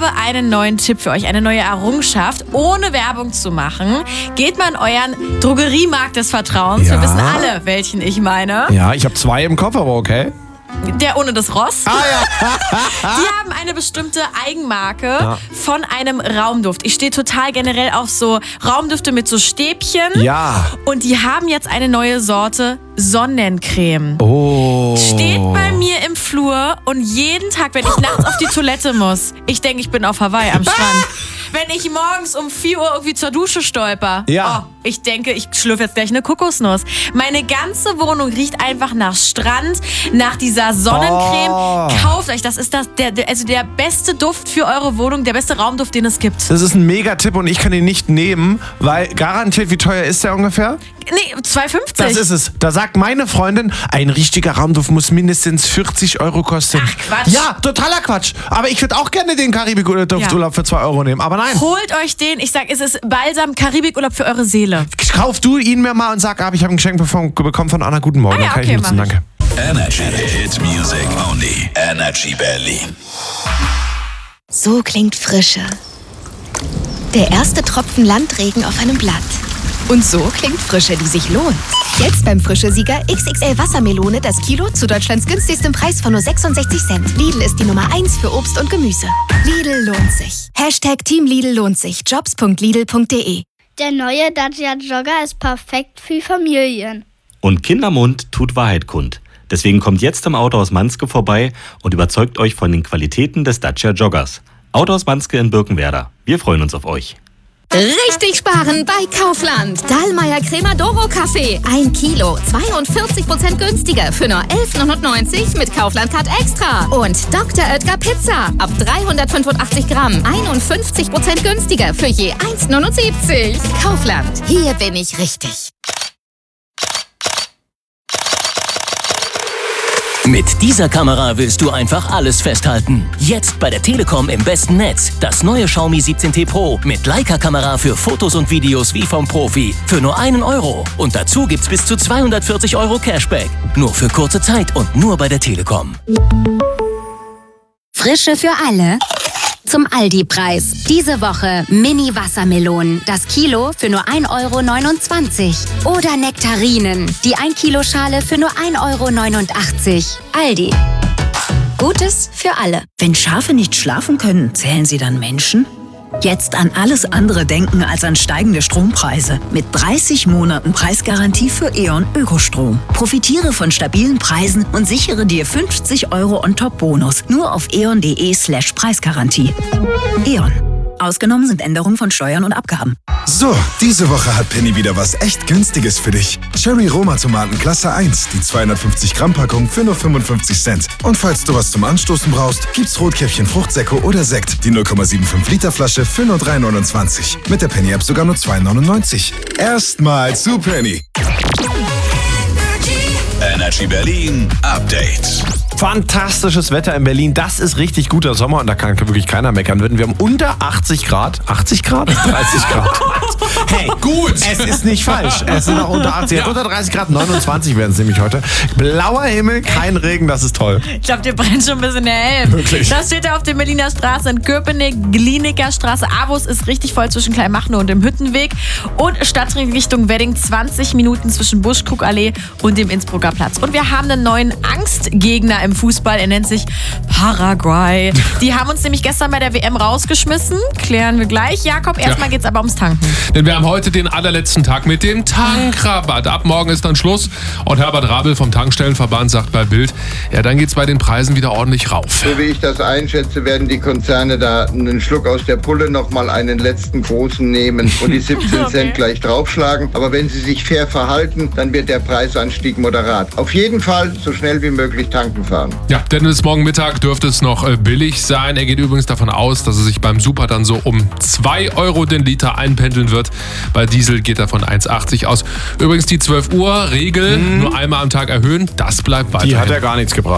habe einen neuen Tipp für euch, eine neue Errungenschaft. Ohne Werbung zu machen, geht mal in euren Drogeriemarkt des Vertrauens. Ja. Wir wissen alle, welchen ich meine. Ja, ich habe 2 im Kopf, aber okay. Der ohne das Ross. Ah ja. Die haben eine bestimmte Eigenmarke von einem Raumduft. Ich stehe total generell auf so Raumdüfte mit so Stäbchen. Ja. Und die haben jetzt eine neue Sorte Sonnencreme. Oh. Steht bei mir im Flur und jeden Tag, wenn ich nachts auf die Toilette muss, ich denke, ich bin auf Hawaii am Strand. Wenn ich morgens um 4 Uhr irgendwie zur Dusche stolper, ich denke, ich schlürfe jetzt gleich eine Kokosnuss. Meine ganze Wohnung riecht einfach nach Strand, nach dieser Sonnencreme. Kauft euch, das ist der beste Duft für eure Wohnung, der beste Raumduft, den es gibt. Das ist ein Megatipp und ich kann ihn nicht nehmen, weil garantiert, wie teuer ist der ungefähr? Nee, 2,50. Das ist es. Da sagt meine Freundin, ein richtiger Raumduft muss mindestens 40 Euro kosten. Ach, Quatsch. Ja, totaler Quatsch. Aber ich würde auch gerne den Karibik-Dufturlaub für 2 Euro nehmen. Aber nein. Holt euch den. Ich sag, es ist Balsam Karibikurlaub für eure Seele. Kauf du ihn mir mal und sag, ich habe ein Geschenk bekommen von Anna. Guten Morgen. Ah ja, Dann kann okay, ich nutzen. mach ich. Danke. Energy Hit Music Only. Energy Berlin. So klingt Frische. Der erste Tropfen Landregen auf einem Blatt. Und so klingt Frische, die sich lohnt. Jetzt beim Frische-Sieger XXL Wassermelone das Kilo zu Deutschlands günstigstem Preis von nur 66 Cent. Lidl ist die Nummer 1 für Obst und Gemüse. Lidl lohnt sich. #Team Lidl lohnt sich. Jobs.lidl.de. Der neue Dacia Jogger ist perfekt für Familien. Und Kindermund tut Wahrheit kund. Deswegen kommt jetzt im Autohaus Manske vorbei und überzeugt euch von den Qualitäten des Dacia Joggers. Autohaus Manske in Birkenwerder. Wir freuen uns auf euch. Richtig sparen bei Kaufland. Dahlmeier Crema Doro Kaffee. 1 Kilo, 42% günstiger für nur 11,99 mit Kaufland Card Extra. Und Dr. Oetker Pizza. Ab 385 Gramm, 51% günstiger für je 1,79. Kaufland. Hier bin ich richtig. Mit dieser Kamera willst du einfach alles festhalten. Jetzt bei der Telekom im besten Netz. Das neue Xiaomi 17T Pro mit Leica-Kamera für Fotos und Videos wie vom Profi. Für nur 1 Euro. Und dazu gibt's bis zu 240 Euro Cashback. Nur für kurze Zeit und nur bei der Telekom. Frische für alle. Zum Aldi-Preis. Diese Woche Mini-Wassermelonen. Das Kilo für nur 1,29 Euro. Oder Nektarinen. Die 1 Kilo Schale für nur 1,89 Euro. Aldi. Gutes für alle. Wenn Schafe nicht schlafen können, zählen sie dann Menschen? Jetzt an alles andere denken als an steigende Strompreise. Mit 30 Monaten Preisgarantie für E.ON Ökostrom. Profitiere von stabilen Preisen und sichere dir 50 Euro On-Top-Bonus. Nur auf eon.de/Preisgarantie. E.ON. Ausgenommen sind Änderungen von Steuern und Abgaben. So, diese Woche hat Penny wieder was echt Günstiges für dich. Cherry Roma Tomaten Klasse 1, die 250 Gramm Packung für nur 55 Cent. Und falls du was zum Anstoßen brauchst, gibt's Rotkäppchen Fruchtsäcke oder Sekt, die 0,75 Liter Flasche für nur 3,29. Mit der Penny App sogar nur 2,99. Erstmal zu Penny. Energy Berlin Update. Fantastisches Wetter in Berlin. Das ist richtig guter Sommer und da kann wirklich keiner meckern. Wir haben unter 80 Grad. 80 Grad? 30 Grad. Hey, gut. Es ist nicht falsch. Es sind auch unter 80. Ja. Unter 30 Grad, 29 werden es nämlich heute. Blauer Himmel, kein Regen, das ist toll. Ich glaube, dir brennt schon ein bisschen der Helm. Wirklich? Das steht ja auf der Berliner Straße in Köpenick, Glienicker Straße. Avus ist richtig voll zwischen Kleinmachnow und dem Hüttenweg. Und Stadtring Richtung Wedding 20 Minuten zwischen Buschkrugallee und dem Innsbrucker Platz. Und wir haben einen neuen Angstgegner im Fußball. Er nennt sich Paraguay. Die haben uns nämlich gestern bei der WM rausgeschmissen. Klären wir gleich. Jakob, erstmal geht's aber ums Tanken. Denn wir haben heute den allerletzten Tag mit dem Tankrabatt. Ab morgen ist dann Schluss. Und Herbert Rabel vom Tankstellenverband sagt bei Bild, ja, dann geht's bei den Preisen wieder ordentlich rauf. So wie ich das einschätze, werden die Konzerne da einen Schluck aus der Pulle nochmal einen letzten großen nehmen und die 17 Cent gleich draufschlagen. Aber wenn sie sich fair verhalten, dann wird der Preisanstieg moderat. Auf jeden Fall so schnell wie möglich tanken fahren. Ja, denn bis morgen Mittag dürfte es noch billig sein. Er geht übrigens davon aus, dass es sich beim Super dann so um 2 Euro den Liter einpendeln wird. Bei Diesel geht er von 1,80 aus. Übrigens die 12 Uhr Regel, nur einmal am Tag erhöhen, das bleibt weiterhin. Die hat ja gar nichts gebracht.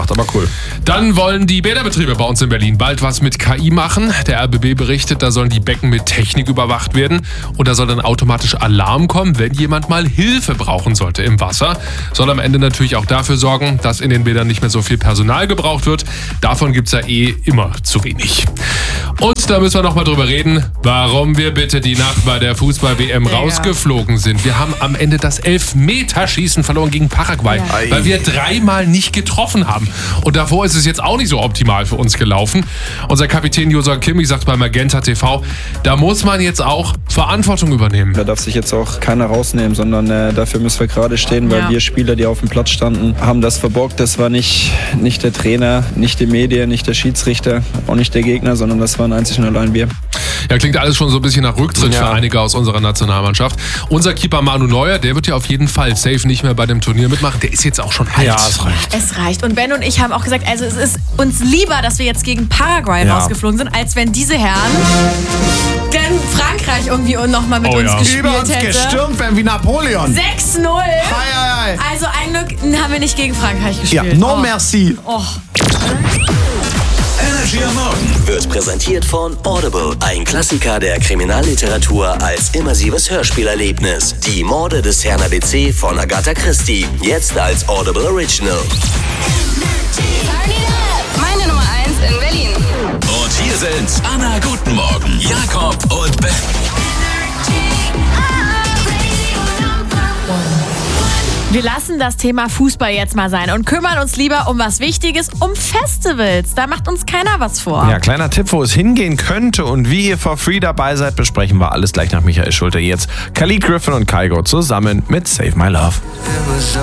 gemacht, aber cool. Dann wollen die Bäderbetriebe bei uns in Berlin bald was mit KI machen. Der RBB berichtet, da sollen die Becken mit Technik überwacht werden und da soll dann automatisch Alarm kommen, wenn jemand mal Hilfe brauchen sollte im Wasser. Soll am Ende natürlich auch dafür sorgen, dass in den Bädern nicht mehr so viel Personal gebraucht wird. Davon gibt's ja immer zu wenig. Und da müssen wir noch mal drüber reden, warum wir bitte die Nacht bei der Fußball-WM rausgeflogen sind. Wir haben am Ende das Elfmeterschießen verloren gegen Paraguay, weil wir 3-mal nicht getroffen haben. Und davor ist es jetzt auch nicht so optimal für uns gelaufen. Unser Kapitän Josua Kimmich sagt bei Magenta TV, da muss man jetzt auch Verantwortung übernehmen. Da darf sich jetzt auch keiner rausnehmen, sondern dafür müssen wir gerade stehen, weil wir Spieler, die auf dem Platz standen, haben das verbockt. Das war nicht der Trainer, nicht die Medien, nicht der Schiedsrichter, auch nicht der Gegner, sondern das waren einzig und allein wir. Ja, klingt alles schon so ein bisschen nach Rücktritt für einige aus unserer Nationalmannschaft. Unser Keeper Manu Neuer, der wird ja auf jeden Fall safe nicht mehr bei dem Turnier mitmachen. Der ist jetzt auch schon alt. Ja, es reicht. Es reicht. Und Ben und ich haben auch gesagt, also es ist uns lieber, dass wir jetzt gegen Paraguay rausgeflogen sind, als wenn diese Herren gegen Frankreich irgendwie nochmal mit uns gespielt Über uns hätte. gestürmt werden wie Napoleon. 6-0. Hei. Also ein Glück haben wir nicht gegen Frankreich gespielt. Ja, no merci. Oh. Energy am Morgen Wird präsentiert von Audible, ein Klassiker der Kriminalliteratur als immersives Hörspielerlebnis. Die Morde des Herrn ABC von Agatha Christie, jetzt als Audible Original. Meine Nummer 1 in Berlin. Und hier sind Anna, guten Morgen, Jakob und Ben. Wir lassen das Thema Fußball jetzt mal sein und kümmern uns lieber um was Wichtiges, um Festivals. Da macht uns keiner was vor. Ja, kleiner Tipp, wo es hingehen könnte und wie ihr for free dabei seid, besprechen wir alles gleich nach Michael Schulte. Jetzt Khalid Griffin und Kygo zusammen mit Save My Love.